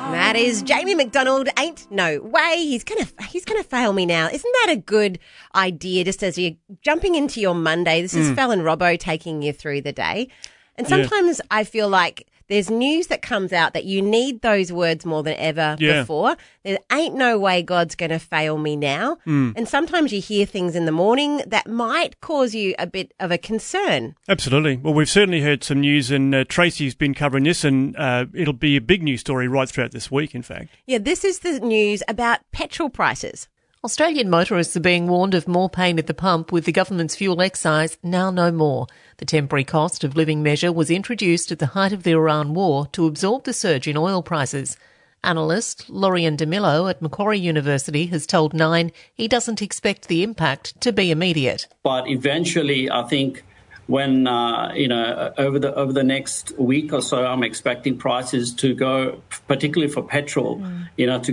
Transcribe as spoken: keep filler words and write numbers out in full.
That is Jamie McDonald. Ain't no way. He's gonna he's gonna fail me now. Isn't that a good idea? Just as you're jumping into your Monday, this is Mm. Fel and Robbo taking you through the day. And sometimes yeah. I feel like there's news that comes out that you need those words more than ever yeah. before. There ain't no way God's going to fail me now. Mm. And sometimes you hear things in the morning that might cause you a bit of a concern. Absolutely. Well, we've certainly heard some news, and uh, Tracy's been covering this, and uh, it'll be a big news story right throughout this week, in fact. Yeah, this is the news about petrol prices. Australian motorists are being warned of more pain at the pump with the government's fuel excise now no more. The temporary cost of living measure was introduced at the height of the Iran war to absorb the surge in oil prices. Analyst Lorian DeMillo at Macquarie University has told Nine he doesn't expect the impact to be immediate. But eventually, I think when, uh, you know, over the over the next week or so, I'm expecting prices to go, particularly for petrol, mm. you know, to